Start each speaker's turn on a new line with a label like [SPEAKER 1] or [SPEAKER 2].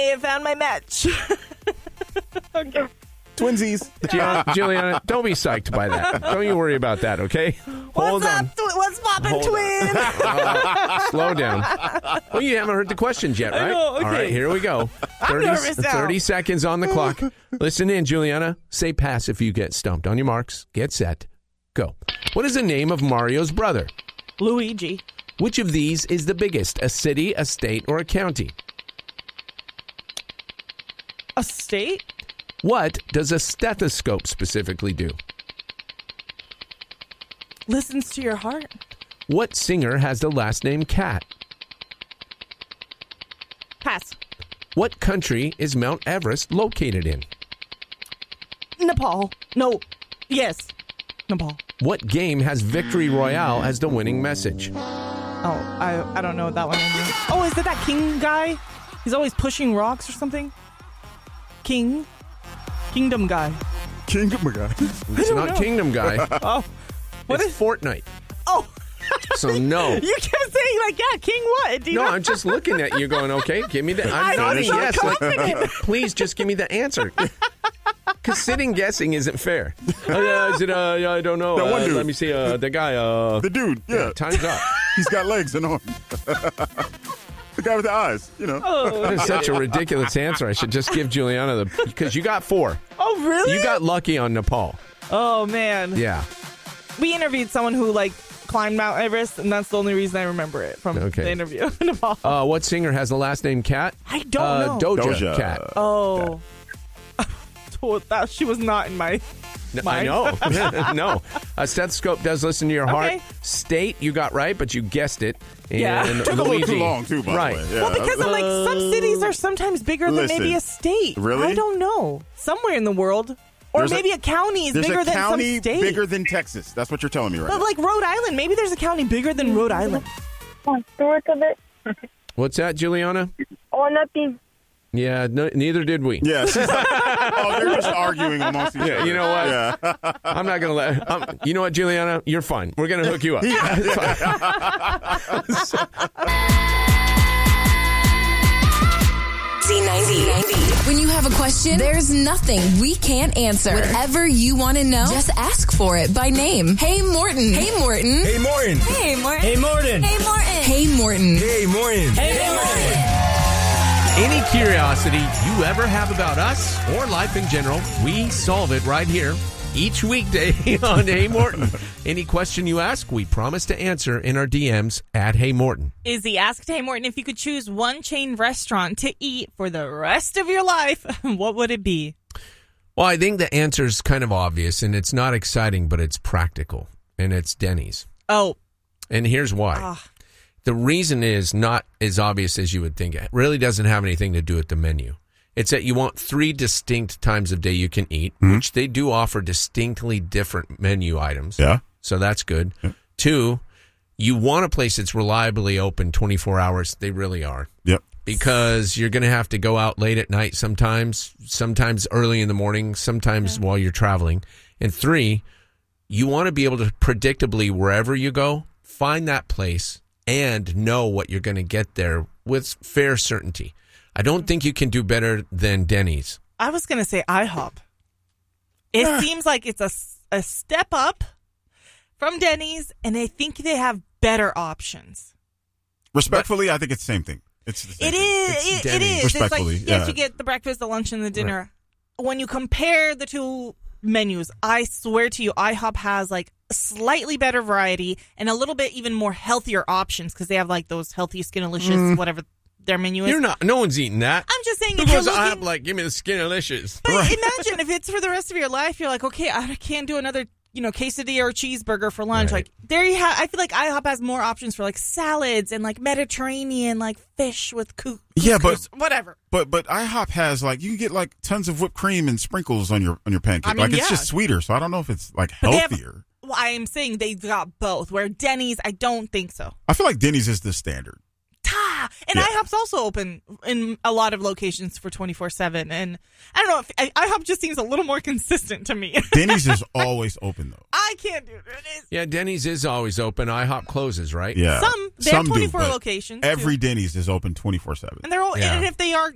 [SPEAKER 1] have found my match. Okay.
[SPEAKER 2] Twinsies.
[SPEAKER 3] Juliana, don't be psyched by that. Don't you worry about that, okay? Hold on.
[SPEAKER 1] What's poppin', twin?
[SPEAKER 3] Slow down. Well, you haven't heard the questions yet, right?
[SPEAKER 1] know, okay.
[SPEAKER 3] All right, here we go.
[SPEAKER 1] I'm nervous now.
[SPEAKER 3] 30 seconds on the clock. Listen in, Juliana. Say pass if you get stumped. On your marks, get set, go. What is the name of Mario's brother?
[SPEAKER 1] Luigi.
[SPEAKER 3] Which of these is the biggest? A city, a state, or a county?
[SPEAKER 1] A state?
[SPEAKER 3] What does a stethoscope specifically do?
[SPEAKER 1] Listens to your heart.
[SPEAKER 3] What singer has the last name Cat?
[SPEAKER 1] Pass.
[SPEAKER 3] What country is Mount Everest located in?
[SPEAKER 1] Nepal. No. Yes. Nepal.
[SPEAKER 3] What game has Victory Royale as the winning message?
[SPEAKER 1] Oh, I don't know what that one is. Oh, is it that king guy? He's always pushing rocks or something? Kingdom guy.
[SPEAKER 2] Kingdom guy.
[SPEAKER 3] It's not Kingdom Guy.
[SPEAKER 1] Oh. What
[SPEAKER 3] It's
[SPEAKER 1] is
[SPEAKER 3] Fortnite.
[SPEAKER 1] Oh.
[SPEAKER 3] So no.
[SPEAKER 1] You kept saying like, yeah, king what? Do you
[SPEAKER 3] No,
[SPEAKER 1] know?
[SPEAKER 3] I'm just looking at you going, okay, give me the...
[SPEAKER 1] I
[SPEAKER 3] I'm
[SPEAKER 1] was
[SPEAKER 3] nodding
[SPEAKER 1] so
[SPEAKER 3] yes.
[SPEAKER 1] confident.
[SPEAKER 3] Please just give me the answer. Because sitting guessing isn't fair. Is it, I don't know.
[SPEAKER 2] That one dude.
[SPEAKER 3] Let me see, the guy.
[SPEAKER 2] The dude, yeah.
[SPEAKER 3] Time's up.
[SPEAKER 2] He's got legs and arms. The guy with the eyes, you know.
[SPEAKER 1] Oh.
[SPEAKER 3] That is such a ridiculous answer. I should just give Juliana because you got 4.
[SPEAKER 1] Oh, really?
[SPEAKER 3] You got lucky on Nepal.
[SPEAKER 1] Oh, man.
[SPEAKER 3] Yeah.
[SPEAKER 1] We interviewed someone who, like, climbed Mount Everest, and that's the only reason I remember it from the interview. Nepal.
[SPEAKER 3] What singer has the last name Cat?
[SPEAKER 1] I don't know.
[SPEAKER 3] Doja Cat.
[SPEAKER 1] Oh. She was not in my
[SPEAKER 3] I know. No. A stethoscope does listen to your heart.
[SPEAKER 1] Okay.
[SPEAKER 3] State, you got right, but you guessed it.
[SPEAKER 1] Yeah.
[SPEAKER 3] And
[SPEAKER 2] Took a little
[SPEAKER 3] Luigi.
[SPEAKER 2] too long, too, by the way. Yeah.
[SPEAKER 1] Well, because I'm like, some cities are sometimes bigger than
[SPEAKER 2] Listen,
[SPEAKER 1] maybe a state.
[SPEAKER 2] really?
[SPEAKER 1] I don't know. Somewhere in the world. Or
[SPEAKER 2] There's
[SPEAKER 1] maybe a county is
[SPEAKER 2] There's
[SPEAKER 1] bigger
[SPEAKER 2] a
[SPEAKER 1] than some
[SPEAKER 2] county
[SPEAKER 1] state.
[SPEAKER 2] bigger than Texas. That's what you're telling me right
[SPEAKER 1] But
[SPEAKER 2] now.
[SPEAKER 1] like Rhode Island, maybe there's a county bigger than Rhode Island.
[SPEAKER 3] What's that, Juliana?
[SPEAKER 4] Oh, nothing.
[SPEAKER 3] Yeah, neither did we.
[SPEAKER 2] Yeah, she's like, oh, they're just arguing amongst each other.
[SPEAKER 3] Yeah, you know what?
[SPEAKER 2] Yeah.
[SPEAKER 3] I'm not going to let... you know what, Juliana? You're fine. We're going to hook you up.
[SPEAKER 5] Z90. When you have a question, there's nothing we can't answer. Whatever you want to know, just ask for it by name. Hey, Morton. Hey, Morton.
[SPEAKER 6] Hey, Morton.
[SPEAKER 5] Hey, Morton.
[SPEAKER 6] Hey, Morton.
[SPEAKER 5] Hey, Morton. Hey, Morton.
[SPEAKER 6] Hey, Morton.
[SPEAKER 5] Hey, Morton.
[SPEAKER 3] Any curiosity you ever have about us or life in general, we solve it right here each weekday on Hey Morton. Any question you ask, we promise to answer in our DMs at Hey Morton.
[SPEAKER 1] Izzy asked Hey Morton if you could choose one chain restaurant to eat for the rest of your life, what would it be?
[SPEAKER 3] Well, I think the answer is kind of obvious, and it's not exciting, but it's practical, and it's Denny's.
[SPEAKER 1] Oh.
[SPEAKER 3] And here's why. The reason is not as obvious as you would think. It really doesn't have anything to do with the menu. It's that you want 3 distinct times of day you can eat, which they do offer distinctly different menu items.
[SPEAKER 2] Yeah.
[SPEAKER 3] So that's good. Yeah. 2, you want a place that's reliably open 24 hours. They really are.
[SPEAKER 2] Yep.
[SPEAKER 3] Because you're going to have to go out late at night sometimes early in the morning, sometimes while you're traveling. And 3, you want to be able to predictably, wherever you go, find that place and know what you're going to get there with fair certainty. I don't think you can do better than Denny's.
[SPEAKER 1] I was going to say IHOP. It seems like it's a step up from Denny's, and I think they have better options.
[SPEAKER 2] Respectfully, I think it's the same thing. It's the same thing.
[SPEAKER 1] It is.
[SPEAKER 2] Respectfully,
[SPEAKER 1] it's like, yes, you get the breakfast, the lunch, and the dinner. Right. When you compare the two menus, I swear to you, IHOP has like a slightly better variety and a little bit even more healthier options because they have like those healthy Skinalicious, whatever their menu is.
[SPEAKER 3] No one's eating that.
[SPEAKER 1] I'm just saying.
[SPEAKER 3] Who
[SPEAKER 1] if
[SPEAKER 3] goes
[SPEAKER 1] you're
[SPEAKER 3] to
[SPEAKER 1] looking,
[SPEAKER 3] IHOP like, give me the Skinalicious?
[SPEAKER 1] But imagine if it's for the rest of your life, you're like, okay, I can't do another, quesadilla or cheeseburger for lunch.
[SPEAKER 3] Right.
[SPEAKER 1] Like there you have. I feel like IHOP has more options for like salads and like Mediterranean, like fish with couscous.
[SPEAKER 2] Yeah, but
[SPEAKER 1] whatever.
[SPEAKER 2] But IHOP has like you can get like tons of whipped cream and sprinkles on your pancake.
[SPEAKER 1] I mean,
[SPEAKER 2] it's just sweeter. So I don't know if it's like healthier.
[SPEAKER 1] Well, I am saying they've got both. Where Denny's, I don't think so.
[SPEAKER 2] I feel like Denny's is the standard.
[SPEAKER 1] And IHOP's also open in a lot of locations for 24/7. And I don't know, if IHOP just seems a little more consistent to me.
[SPEAKER 2] Denny's is always open, though.
[SPEAKER 1] I can't do it.
[SPEAKER 3] Yeah, Denny's is always open. IHOP closes, right?
[SPEAKER 2] Yeah.
[SPEAKER 1] They have 24
[SPEAKER 2] do,
[SPEAKER 1] locations.
[SPEAKER 2] Every
[SPEAKER 1] too.
[SPEAKER 2] Denny's is open 24/7.
[SPEAKER 1] And they're all, and if they are